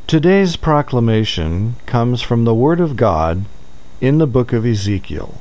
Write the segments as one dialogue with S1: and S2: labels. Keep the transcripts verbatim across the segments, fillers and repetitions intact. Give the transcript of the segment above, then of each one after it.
S1: Today's proclamation comes from the Word of God in the book of Ezekiel.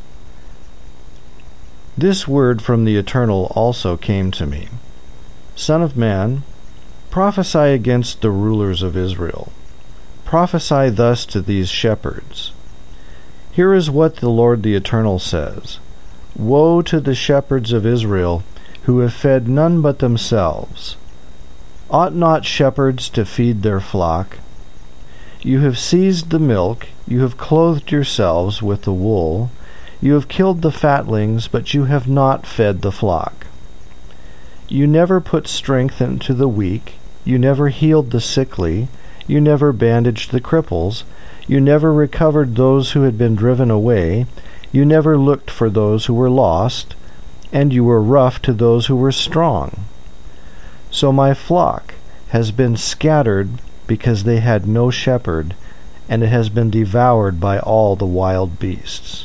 S1: This word from the Eternal also came to me. Son of man, prophesy against the rulers of Israel. Prophesy thus to these shepherds. Here is what the Lord the Eternal says. Woe to the shepherds of Israel, who have fed none but themselves. Ought not shepherds to feed their flock? You have seized the milk, you have clothed yourselves with the wool, you have killed the fatlings, but you have not fed the flock. You never put strength into the weak, you never healed the sickly, you never bandaged the cripples, you never recovered those who had been driven away, you never looked for those who were lost, and you were rough to those who were strong. So my flock has been scattered because they had no shepherd, and it has been devoured by all the wild beasts.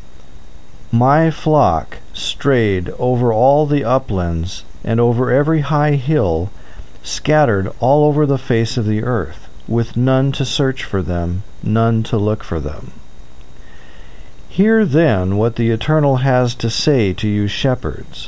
S1: My flock strayed over all the uplands, and over every high hill, scattered all over the face of the earth, with none to search for them, none to look for them. Hear then what the Eternal has to say to you shepherds.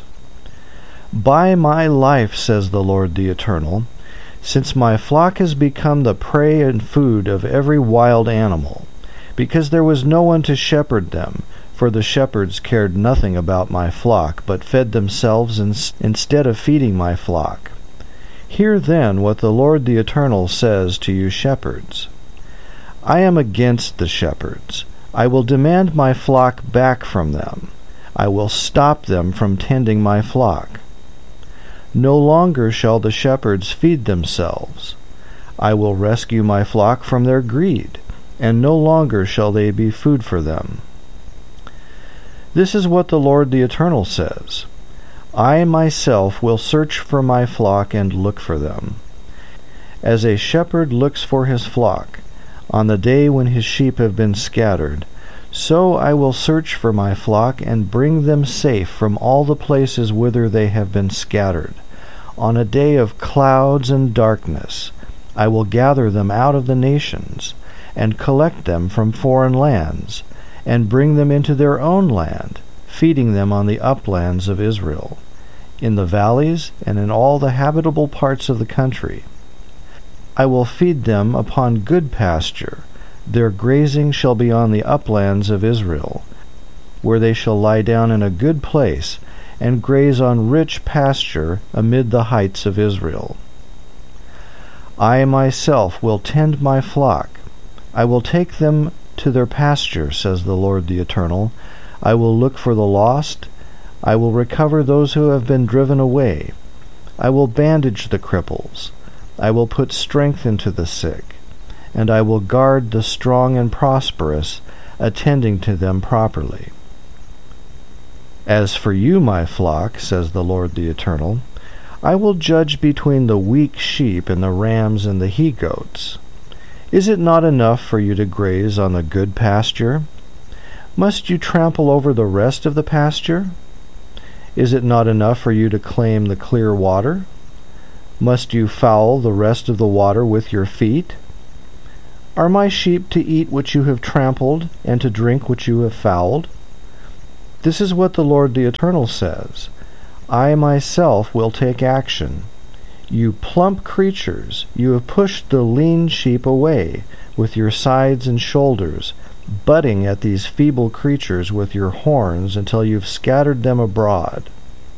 S1: By my life, says the Lord the Eternal, since my flock has become the prey and food of every wild animal, because there was no one to shepherd them, for the shepherds cared nothing about my flock, but fed themselves in, instead of feeding my flock. Hear then what the Lord the Eternal says to you shepherds. I am against the shepherds. I will demand my flock back from them. I will stop them from tending my flock. No longer shall the shepherds feed themselves. I will rescue my flock from their greed, and no longer shall they be food for them. This is what the Lord the Eternal says. I myself will search for my flock and look for them. As a shepherd looks for his flock, on the day when his sheep have been scattered, so I will search for my flock and bring them safe from all the places whither they have been scattered. On a day of clouds and darkness, I will gather them out of the nations, and collect them from foreign lands, and bring them into their own land, feeding them on the uplands of Israel, in the valleys and in all the habitable parts of the country. I will feed them upon good pasture. Their grazing shall be on the uplands of Israel, where they shall lie down in a good place, and graze on rich pasture amid the heights of Israel. I myself will tend my flock. I will take them to their pasture, says the Lord the Eternal. I will look for the lost. I will recover those who have been driven away. I will bandage the cripples. I will put strength into the sick, and I will guard the strong and prosperous, attending to them properly. As for you, my flock, says the Lord the Eternal, I will judge between the weak sheep and the rams and the he-goats. Is it not enough for you to graze on the good pasture? Must you trample over the rest of the pasture? Is it not enough for you to claim the clear water? Must you foul the rest of the water with your feet? Are my sheep to eat what you have trampled, and to drink what you have fouled? This is what the Lord the Eternal says. I myself will take action. You plump creatures, you have pushed the lean sheep away with your sides and shoulders, butting at these feeble creatures with your horns until you've scattered them abroad.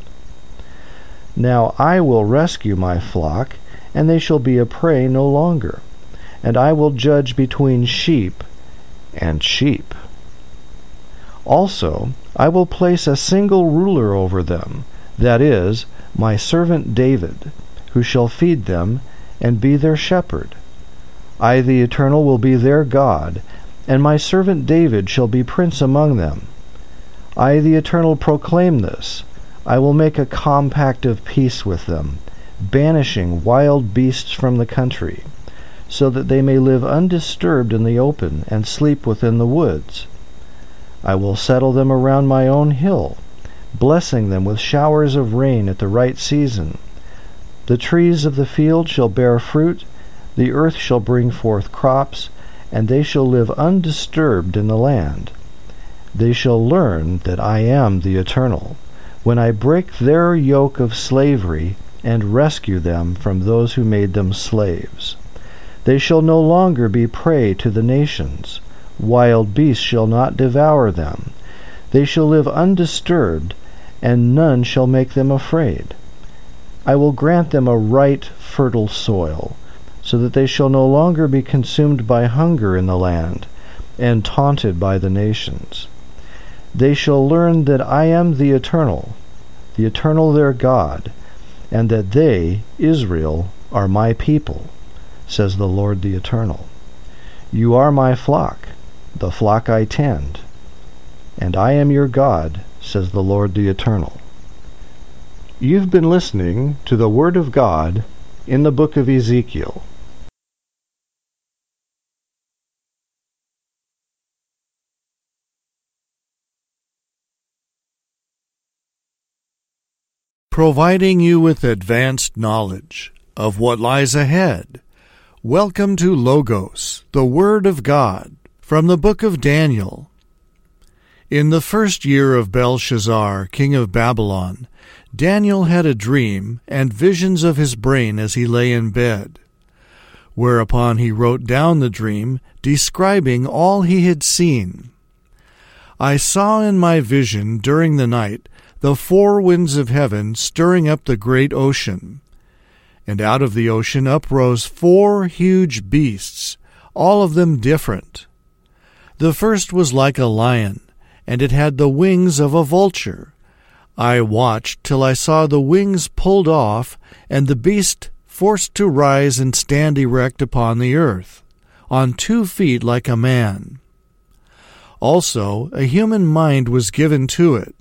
S1: Now I will rescue my flock, and they shall be a prey no longer, and I will judge between sheep and sheep. Also, I will place a single ruler over them, that is, my servant David, who shall feed them and be their shepherd. I, the Eternal, will be their God, and my servant David shall be prince among them. I, the Eternal, proclaim this. I will make a compact of peace with them, banishing wild beasts from the country, so that they may live undisturbed in the open and sleep within the woods. I will settle them around my own hill, blessing them with showers of rain at the right season. The trees of the field shall bear fruit, The earth shall bring forth crops, and they shall live undisturbed in the land. They shall learn that I am the Eternal, when I break their yoke of slavery and rescue them from those who made them slaves. They shall no longer be prey to the nations. Wild beasts shall not devour them. They shall live undisturbed, and none shall make them afraid. I will grant them a right fertile soil, so that they shall no longer be consumed by hunger in the land, and taunted by the nations. They shall learn that I am the Eternal, the Eternal their God, and that they, Israel, are my people, says the Lord the Eternal. You are my flock, the flock I tend, and I am your God, says the Lord the Eternal. You've been listening to the Word of God in the book of Ezekiel.
S2: Providing you with advanced knowledge of what lies ahead. Welcome to Logos, the Word of God, from the book of Daniel. In the first year of Belshazzar, king of Babylon, Daniel had a dream and visions of his brain as he lay in bed. Whereupon he wrote down the dream, describing all he had seen. I saw in my vision during the night the four winds of heaven stirring up the great ocean. And out of the ocean uprose four huge beasts, all of them different. The first was like a lion, and it had the wings of a vulture. I watched till I saw the wings pulled off, and the beast forced to rise and stand erect upon the earth, on two feet like a man. Also a human mind was given to it.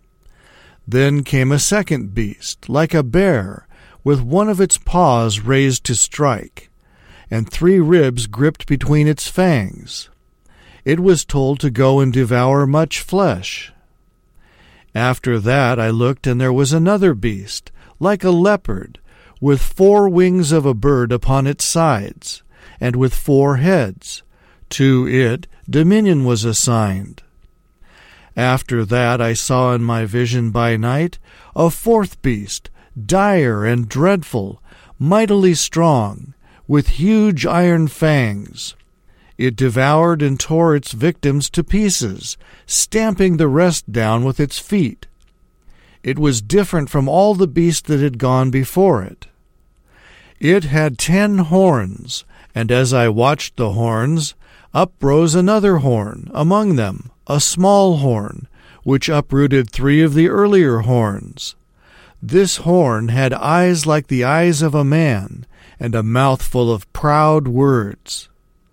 S2: Then came a second beast, like a bear, with one of its paws raised to strike, and three ribs gripped between its fangs. It was told to go and devour much flesh. After that I looked, and there was another beast, like a leopard, with four wings of a bird upon its sides, and with four heads. To it dominion was assigned. After that I saw in my vision by night a fourth beast, dire and dreadful, mightily strong, with huge iron fangs. It devoured and tore its victims to pieces, stamping the rest down with its feet. It was different from all the beasts that had gone before it. It had ten horns, and as I watched the horns, up rose another horn among them, a small horn, which uprooted three of the earlier horns. This horn had eyes like the eyes of a man, and a mouth full of proud words.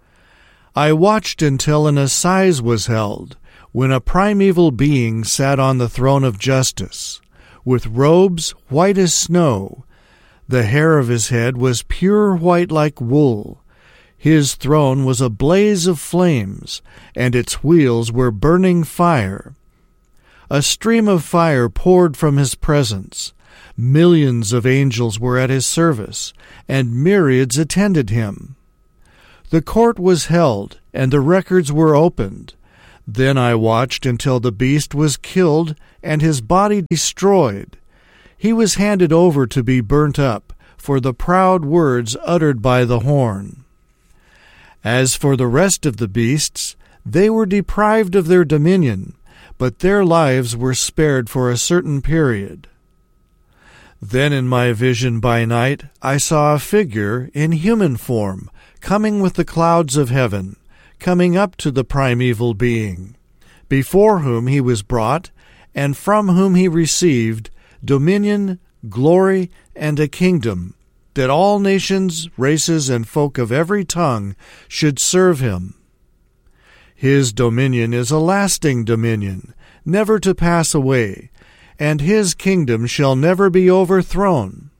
S2: I watched until an assize was held, when a primeval being sat on the throne of justice, with robes white as snow. The hair of his head was pure white like wool. His throne was a blaze of flames, and its wheels were burning fire. A stream of fire poured from his presence. Millions of angels were at his service, and myriads attended him. The court was held, and the records were opened. Then I watched until the beast was killed, and his body destroyed. He was handed over to be burnt up, for the proud words uttered by the horn. As for the rest of the beasts, they were deprived of their dominion, but their lives were spared for a certain period. Then in my vision by night I saw a figure in human form, coming with the clouds of heaven, coming up to the primeval being, before whom he was brought, and from whom he received dominion, glory, and a kingdom, that all nations, races, and folk of every tongue should serve him. His dominion is a lasting dominion, never to pass away, and his kingdom shall never be overthrown.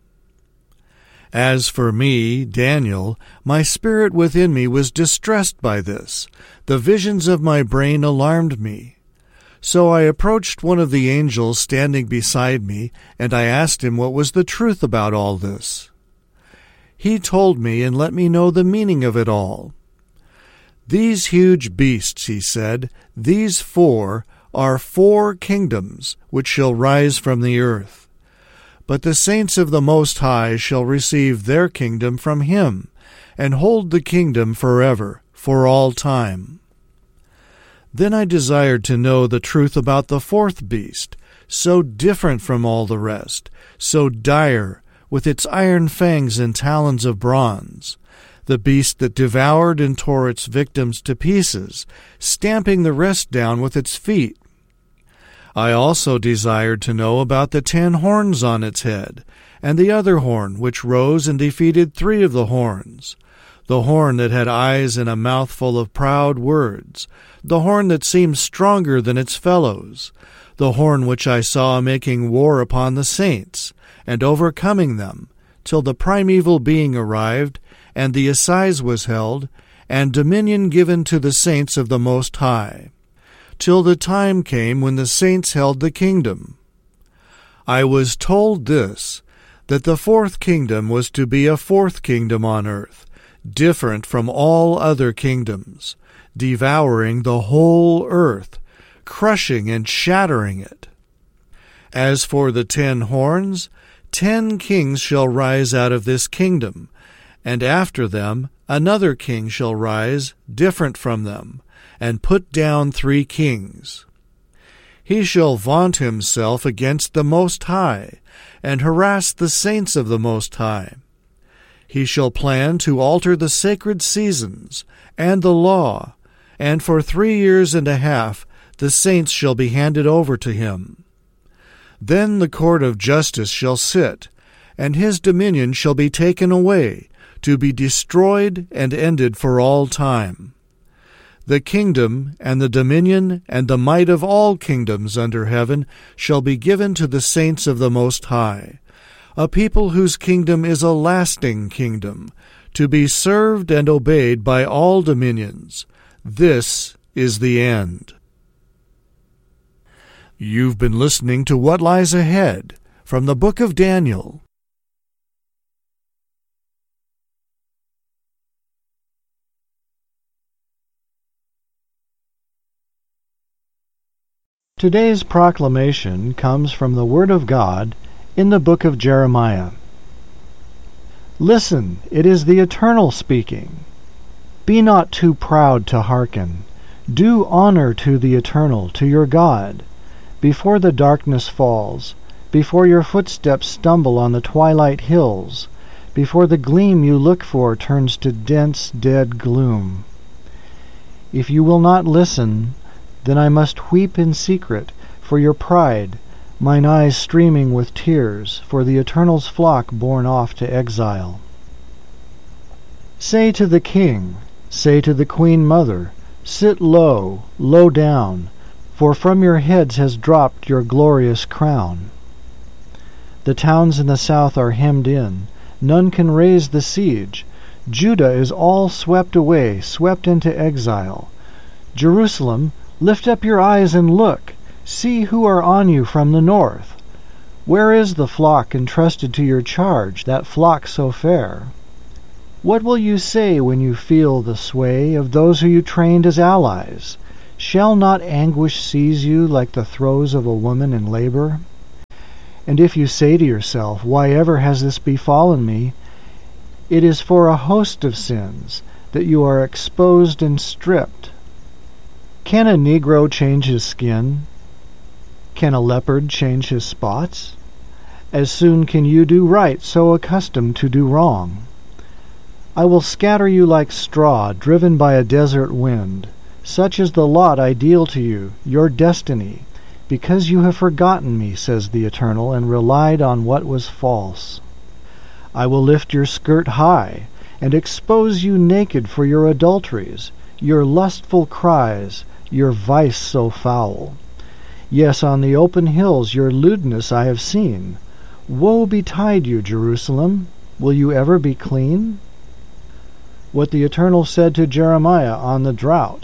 S2: As for me, Daniel, my spirit within me was distressed by this. The visions of my brain alarmed me. So I approached one of the angels standing beside me, and I asked him what was the truth about all this. He told me and let me know the meaning of it all. These huge beasts, he said, these four, are four kingdoms which shall rise from the earth. But the saints of the Most High shall receive their kingdom from him, and hold the kingdom forever, for all time. Then I desired to know the truth about the fourth beast, so different from all the rest, so dire, with its iron fangs and talons of bronze, the beast that devoured and tore its victims to pieces, stamping the rest down with its feet. I also desired to know about the ten horns on its head, and the other horn which rose and defeated three of the horns, the horn that had eyes and a mouth full of proud words, the horn that seemed stronger than its fellows, the horn which I saw making war upon the saints, and overcoming them, till the primeval being arrived, and the assize was held, and dominion given to the saints of the Most High, till the time came when the saints held the kingdom. I was told this, that the fourth kingdom was to be a fourth kingdom on earth, different from all other kingdoms, devouring the whole earth, crushing and shattering it. As for the ten horns, ten kings shall rise out of this kingdom, and after them another king shall rise, different from them, and put down three kings. He shall vaunt himself against the Most High, and harass the saints of the Most High. He shall plan to alter the sacred seasons and the law, and for three years and a half the saints shall be handed over to him. Then the court of justice shall sit, and his dominion shall be taken away, to be destroyed and ended for all time. The kingdom and the dominion and the might of all kingdoms under heaven shall be given to the saints of the Most High, a people whose kingdom is a lasting kingdom, to be served and obeyed by all dominions. This is the end. You've been listening to What Lies Ahead from the Book of Daniel.
S1: Today's proclamation comes from the Word of God in the book of Jeremiah. Listen, it is the Eternal speaking. Be not too proud to hearken. Do honor to the Eternal, to your God. Before the darkness falls, before your footsteps stumble on the twilight hills, before the gleam you look for turns to dense, dead gloom. If you will not listen, then I must weep in secret for your pride, mine eyes streaming with tears for the Eternal's flock borne off to exile. Say to the king, say to the queen mother, sit low, low down, for from your heads has dropped your glorious crown. The towns in the south are hemmed in, none can raise the siege. Judah is all swept away, swept into exile. Jerusalem, lift up your eyes and look. See who are on you from the north. Where is the flock entrusted to your charge, that flock so fair? What will you say when you feel the sway of those who you trained as allies? Shall not anguish seize you like the throes of a woman in labor? And if you say to yourself, why ever has this befallen me? It is for a host of sins that you are exposed and stripped. Can a Negro change his skin? Can a leopard change his spots? As soon can you do right, so accustomed to do wrong. I will scatter you like straw driven by a desert wind. Such is the lot I deal to you, your destiny, because you have forgotten me, says the Eternal, and relied on what was false. I will lift your skirt high, and expose you naked for your adulteries, your lustful cries, your vice so foul. Yes, on the open hills your lewdness I have seen. Woe betide you, Jerusalem! Will you ever be clean? What the Eternal said to Jeremiah on the drought.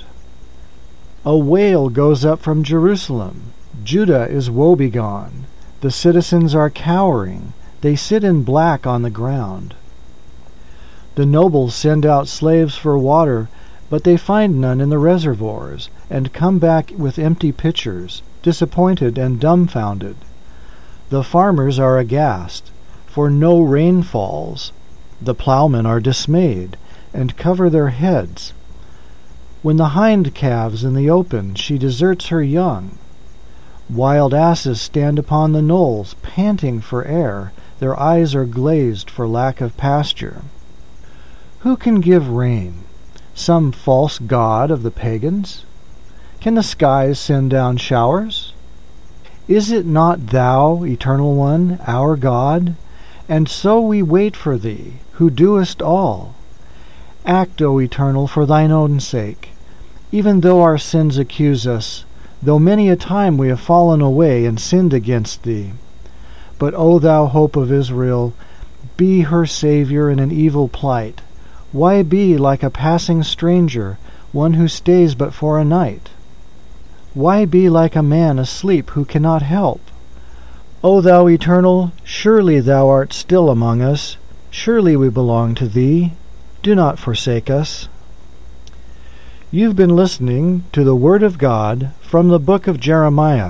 S1: A wail goes up from Jerusalem. Judah is woebegone. The citizens are cowering. They sit in black on the ground.
S3: The nobles send out slaves for water, but they find none in the reservoirs, and come back with empty pitchers, disappointed and dumbfounded. The farmers are aghast, for no rain falls. The plowmen are dismayed, and cover their heads. When the hind calves in the open, she deserts her young. Wild asses stand upon the knolls, panting for air. Their eyes are glazed for lack of pasture. Who can give rain? Some false god of the pagans? Can the skies send down showers? Is it not thou, Eternal One, our God? And so we wait for thee, who doest all. Act, O Eternal, for thine own sake. Even though our sins accuse us, though many a time we have fallen away and sinned against thee. But, O thou hope of Israel, be her Saviour in an evil plight. Why be like a passing stranger, one who stays but for a night? Why be like a man asleep who cannot help? O thou Eternal, surely thou art still among us. Surely we belong to thee. Do not forsake us. You've been listening to the Word of God from the book of Jeremiah.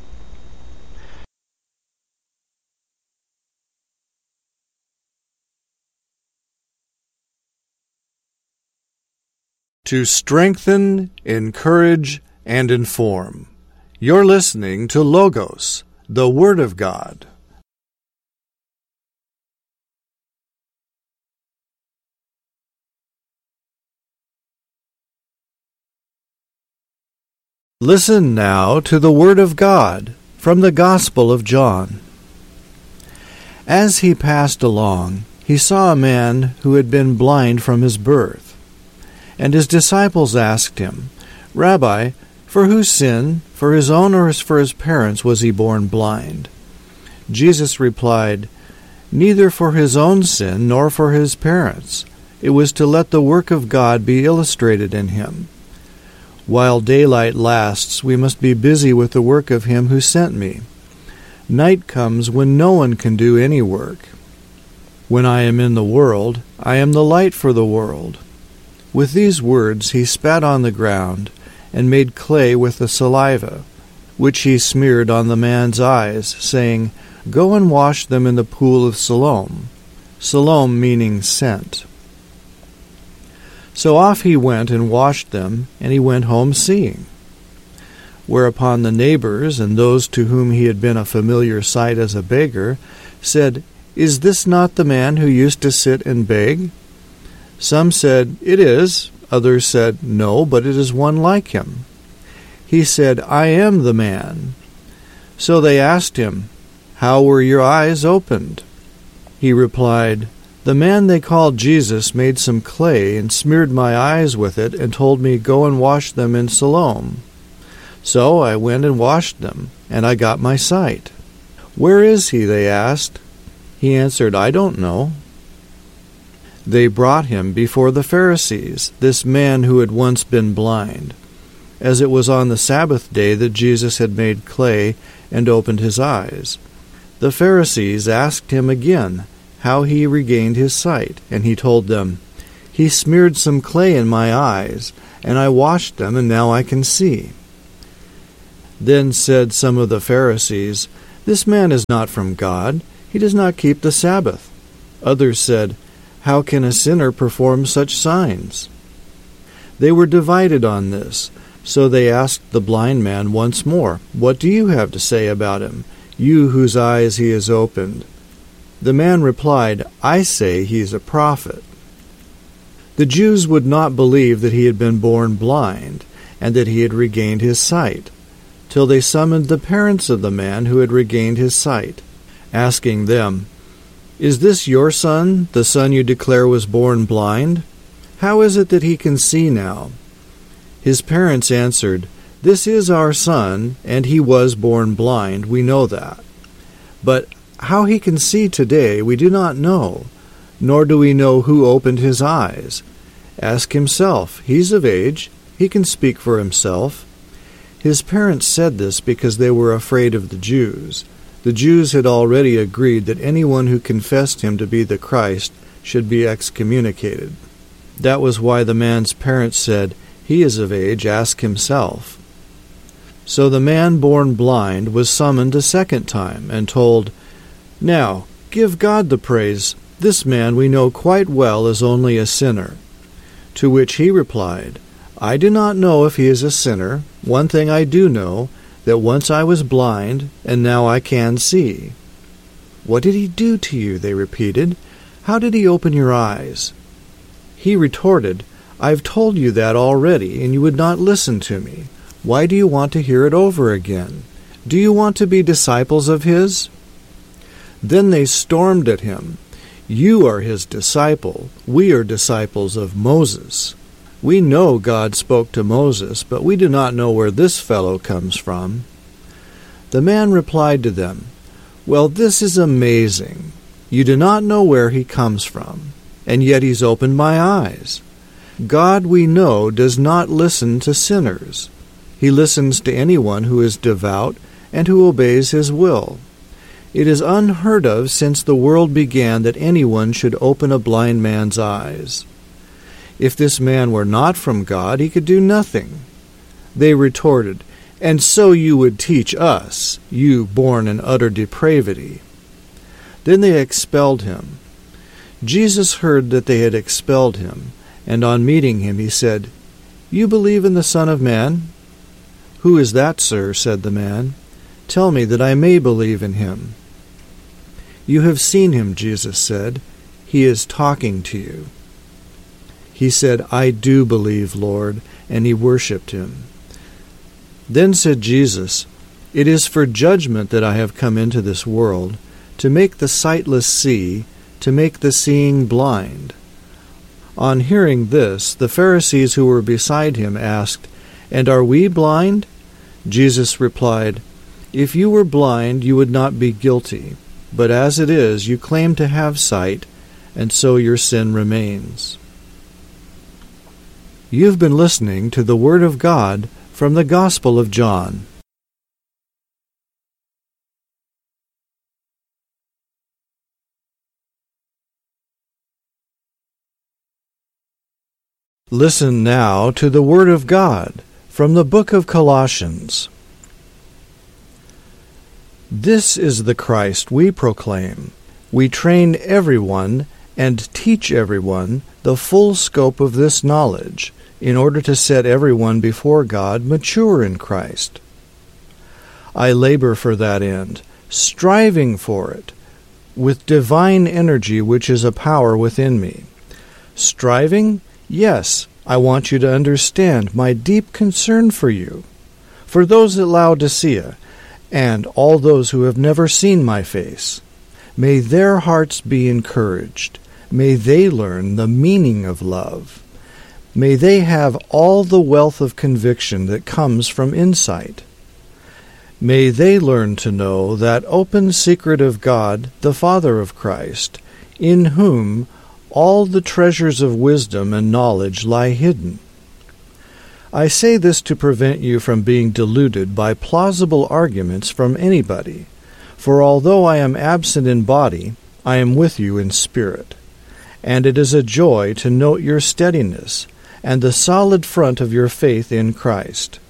S2: To strengthen, encourage, and inform. You're listening to Logos, the Word of God. Listen now to the Word of God from the Gospel of John. As he passed along, he saw a man who had been blind from his birth. And his disciples asked him, Rabbi, for whose sin, for his own or for his parents, was he born blind? Jesus replied, Neither for his own sin nor for his parents. It was to let the work of God be illustrated in him. While daylight lasts, we must be busy with the work of him who sent me. Night comes when no one can do any work. When I am in the world, I am the light for the world. With these words he spat on the ground, and made clay with the saliva, which he smeared on the man's eyes, saying, Go and wash them in the pool of Siloam. Siloam meaning sent. So off he went and washed them, and he went home seeing. Whereupon the neighbors, and those to whom he had been a familiar sight as a beggar, said, Is this not the man who used to sit and beg? Some said, It is. Others said, No, but it is one like him. He said, I am the man. So they asked him, How were your eyes opened? He replied, The man they called Jesus made some clay and smeared my eyes with it and told me, Go and wash them in Siloam. So I went and washed them, and I got my sight. Where is he? They asked. He answered, I don't know. They brought him before the Pharisees, this man who had once been blind, as it was on the Sabbath day that Jesus had made clay and opened his eyes. The Pharisees asked him again how he regained his sight, and he told them, He smeared some clay in my eyes, and I washed them, and now I can see. Then said some of the Pharisees, This man is not from God. He does not keep the Sabbath. Others said, How can a sinner perform such signs? They were divided on this. So they asked the blind man once more, What do you have to say about him, you whose eyes he has opened? The man replied, I say he is a prophet. The Jews would not believe that he had been born blind, and that he had regained his sight, till they summoned the parents of the man who had regained his sight, asking them, Is this your son, the son you declare was born blind? How is it that he can see now? His parents answered, This is our son, and he was born blind, we know that. But how he can see today we do not know, nor do we know who opened his eyes. Ask himself, he's of age, he can speak for himself. His parents said this because they were afraid of the Jews. The Jews had already agreed that anyone who confessed him to be the Christ should be excommunicated. That was why the man's parents said, "He is of age, ask himself." So the man born blind was summoned a second time and told, "Now, give God the praise. This man we know quite well is only a sinner." To which he replied, "I do not know if he is a sinner. One thing I do know, that once I was blind, and now I can see." "What did he do to you?" they repeated. "How did he open your eyes?" He retorted, "I've told you that already, and you would not listen to me. Why do you want to hear it over again? Do you want to be disciples of his?" Then they stormed at him. "You are his disciple. We are disciples of Moses. We know God spoke to Moses, but we do not know where this fellow comes from." The man replied to them, "Well, this is amazing. You do not know where he comes from, and yet he's opened my eyes. God, we know, does not listen to sinners. He listens to anyone who is devout and who obeys his will. It is unheard of since the world began that anyone should open a blind man's eyes. If this man were not from God, he could do nothing." They retorted, "And so you would teach us, you born in utter depravity." Then they expelled him. Jesus heard that they had expelled him, and on meeting him he said, "You believe in the Son of Man?" "Who is that, sir?" said the man. "Tell me that I may believe in him." "You have seen him," Jesus said. "He is talking to you." He said, "I do believe, Lord," and he worshipped him. Then said Jesus, "It is for judgment that I have come into this world, to make the sightless see, to make the seeing blind." On hearing this, the Pharisees who were beside him asked, "And are we blind?" Jesus replied, "If you were blind, you would not be guilty. But as it is, you claim to have sight, and so your sin remains." You've been listening to the Word of God from the Gospel of John. Listen now to the Word of God from the book of Colossians. This is the Christ we proclaim. We train everyone and teach everyone the full scope of this knowledge, in order to set everyone before God mature in Christ. I labor for that end, striving for it, with divine energy which is a power within me. Striving? Yes, I want you to understand my deep concern for you, for those at Laodicea, and all those who have never seen my face. May their hearts be encouraged. May they learn the meaning of love. May they have all the wealth of conviction that comes from insight. May they learn to know that open secret of God, the Father of Christ, in whom all the treasures of wisdom and knowledge lie hidden. I say this to prevent you from being deluded by plausible arguments from anybody, for although I am absent in body, I am with you in spirit. And it is a joy to note your steadiness and the solid front of your faith in Christ.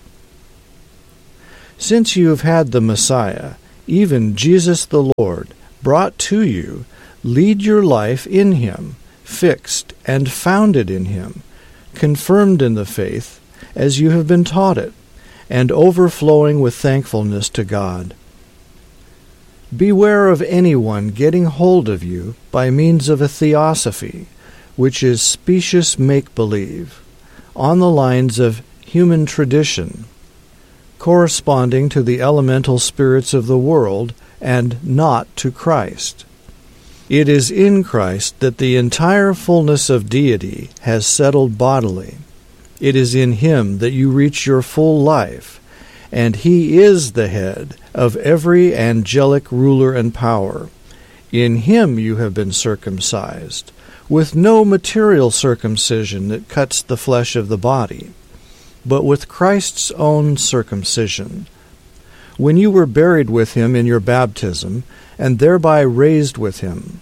S2: Since you have had the Messiah, even Jesus the Lord, brought to you, lead your life in him, fixed and founded in him, confirmed in the faith, as you have been taught it, and overflowing with thankfulness to God. Beware of anyone getting hold of you by means of a theosophy, which is specious make-believe, on the lines of human tradition, corresponding to the elemental spirits of the world and not to Christ. It is in Christ that the entire fullness of deity has settled bodily. It is in him that you reach your full life, and he is the head of every angelic ruler and power. In him you have been circumcised, with no material circumcision that cuts the flesh of the body, but with Christ's own circumcision, when you were buried with him in your baptism, and thereby raised with him,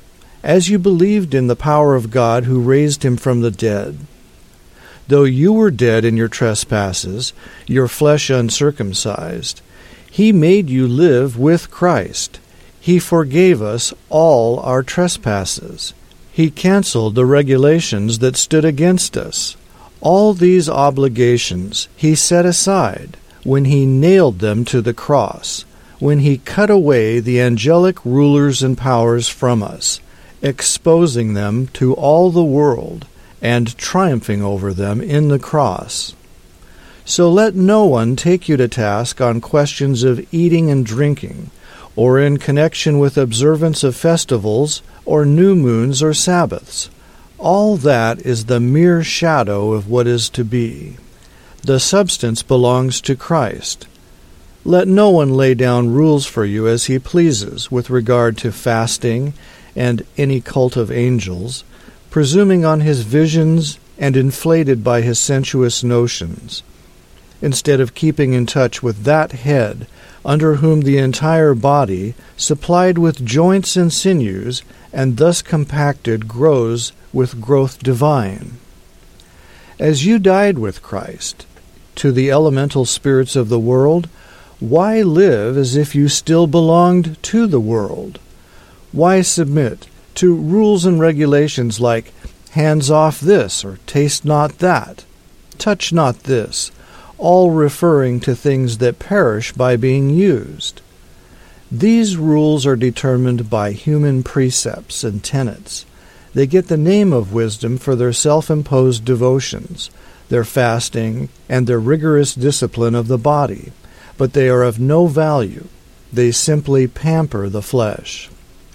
S2: as you believed in the power of God who raised him from the dead. Though you were dead in your trespasses, your flesh uncircumcised, he made you live with Christ. He forgave us all our trespasses. He canceled the regulations that stood against us. All these obligations he set aside when he nailed them to the cross, when he cut away the angelic rulers and powers from us, exposing them to all the world, and triumphing over them in the cross. So let no one take you to task on questions of eating and drinking, or in connection with observance of festivals, or new moons or Sabbaths. All that is the mere shadow of what is to be. The substance belongs to Christ. Let no one lay down rules for you as he pleases with regard to fasting and any cult of angels, presuming on his visions and inflated by his sensuous notions, instead of keeping in touch with that head, under whom the entire body, supplied with joints and sinews, and thus compacted, grows with growth divine. As you died with Christ to the elemental spirits of the world, why live as if you still belonged to the world? Why submit to rules and regulations like hands off this or taste not that, touch not this, all referring to things that perish by being used? These rules are determined by human precepts and tenets. They get the name of wisdom for their self-imposed devotions, their fasting, and their rigorous discipline of the body, but they are of no value. They simply pamper the flesh.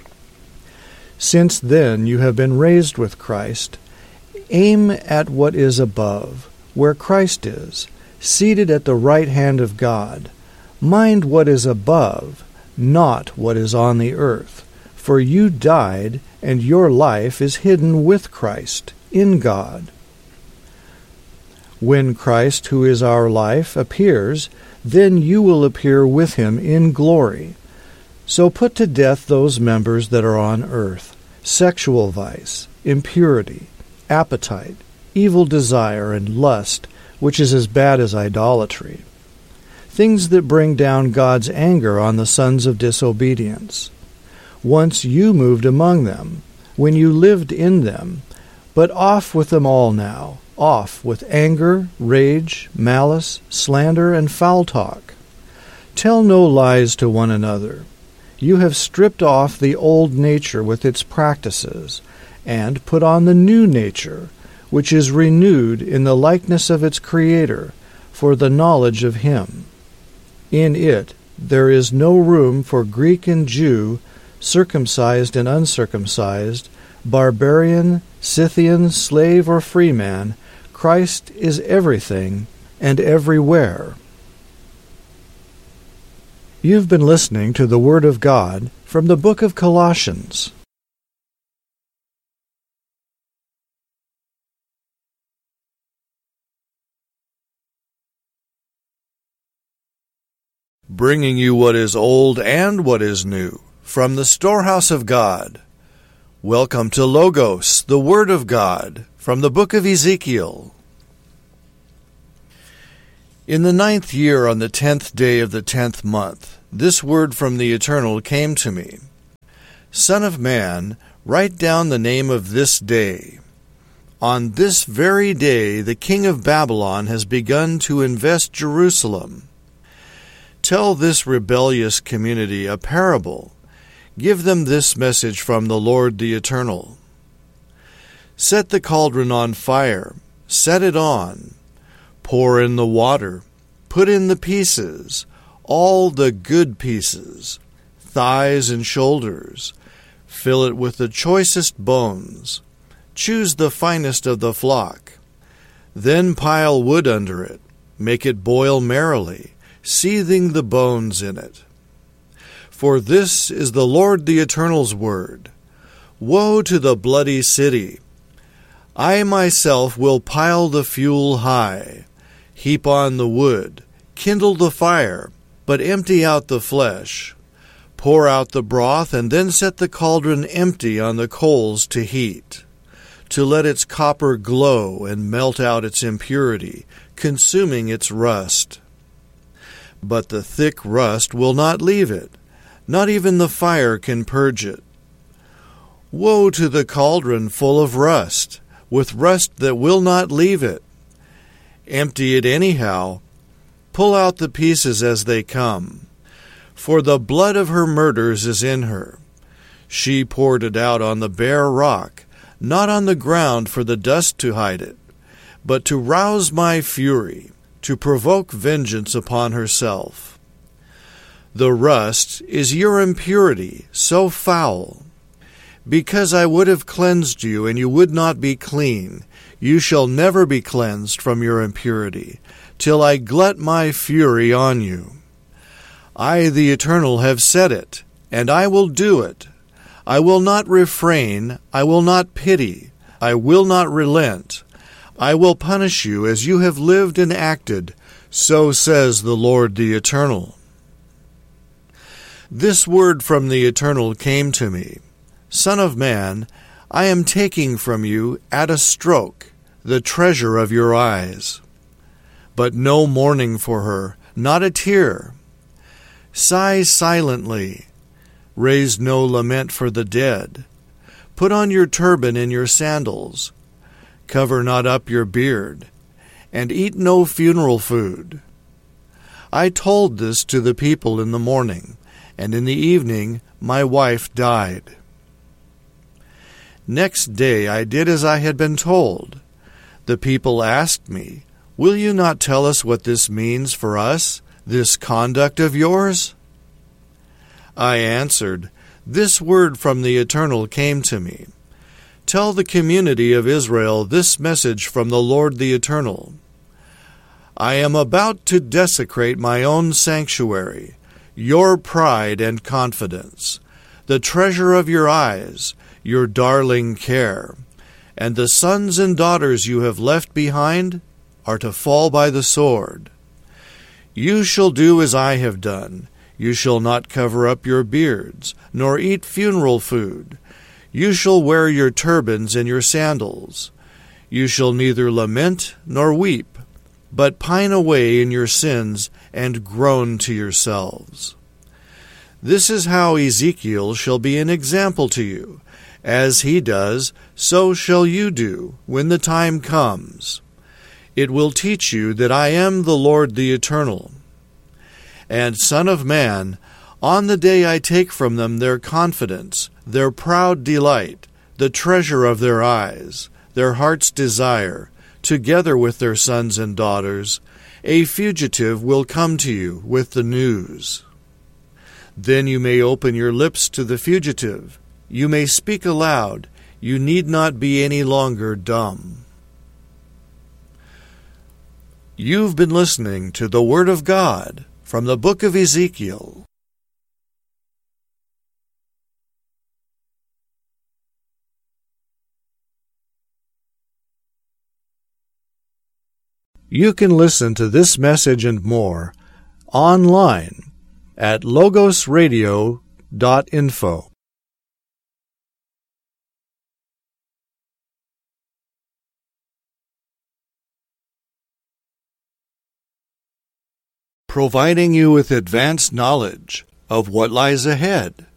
S2: Since then you have been raised with Christ, aim at what is above, where Christ is, seated at the right hand of God. Mind what is above, not what is on the earth. For you died, and your life is hidden with Christ in God. When Christ, who is our life, appears, then you will appear with him in glory. So put to death those members that are on earth: sexual vice, impurity, appetite, evil desire, and lust, which is as bad as idolatry, things that bring down God's anger on the sons of disobedience. Once you moved among them, when you lived in them, but off with them all now, off with anger, rage, malice, slander, and foul talk. Tell no lies to one another. You have stripped off the old nature with its practices, and put on the new nature, which is renewed in the likeness of its Creator, for the knowledge of Him. In it there is no room for Greek and Jew, circumcised and uncircumcised, barbarian, Scythian, slave or free man. Christ is everything and everywhere. You've been listening to the Word of God from the book of Colossians. Bringing you what is old and what is new from the storehouse of God. Welcome to Logos, the Word of God, from the book of Ezekiel. In the ninth year, on the tenth day of the tenth month, this word from the Eternal came to me. Son of man, write down the name of this day. On this very day the king of Babylon has begun to invest Jerusalem. Tell this rebellious community a parable. Give them this message from the Lord the Eternal. Set the cauldron on fire, set it on. Pour in the water, put in the pieces, all the good pieces, thighs and shoulders. Fill it with the choicest bones. Choose the finest of the flock. Then pile wood under it, make it boil merrily, seething the bones in it. For this is the Lord the Eternal's word. Woe to the bloody city! I myself will pile the fuel high, heap on the wood, kindle the fire, but empty out the flesh. Pour out the broth, and then set the cauldron empty on the coals to heat, to let its copper glow and melt out its impurity, consuming its rust. But the thick rust will not leave it, not even the fire can purge it. Woe to the cauldron full of rust, with rust that will not leave it. Empty it anyhow, pull out the pieces as they come. For the blood of her murders is in her. She poured it out on the bare rock, not on the ground for the dust to hide it, but to rouse my fury, to provoke vengeance upon herself. The rust is your impurity, so foul. Because I would have cleansed you, and you would not be clean, you shall never be cleansed from your impurity, till I glut my fury on you. I, the Eternal, have said it, and I will do it. I will not refrain, I will not pity, I will not relent. I will punish you as you have lived and acted, so says the Lord the Eternal. This word from the Eternal came to me. Son of man, I am taking from you, at a stroke, the treasure of your eyes. But no mourning for her, not a tear. Sigh silently. Raise no lament for the dead. Put on your turban and your sandals. Cover not up your beard, and eat no funeral food. I told this to the people in the morning, and in the evening my wife died. Next day I did as I had been told. The people asked me, Will you not tell us what this means for us, this conduct of yours? I answered, This word from the Eternal came to me. Tell the community of Israel this message from the Lord the Eternal. I am about to desecrate my own sanctuary, your pride and confidence, the treasure of your eyes, your darling care, and the sons and daughters you have left behind are to fall by the sword. You shall do as I have done. You shall not cover up your beards, nor eat funeral food. You shall wear your turbans and your sandals. You shall neither lament nor weep, but pine away in your sins and groan to yourselves. This is how Ezekiel shall be an example to you. As he does, so shall you do when the time comes. It will teach you that I am the Lord the Eternal. And, Son of man, on the day I take from them their confidence, their proud delight, the treasure of their eyes, their heart's desire, together with their sons and daughters, a fugitive will come to you with the news. Then you may open your lips to the fugitive. You may speak aloud. You need not be any longer dumb. You've been listening to the Word of God from the book of Ezekiel. You can listen to this message and more online at logos radio dot info. Providing you with advanced knowledge of what lies ahead.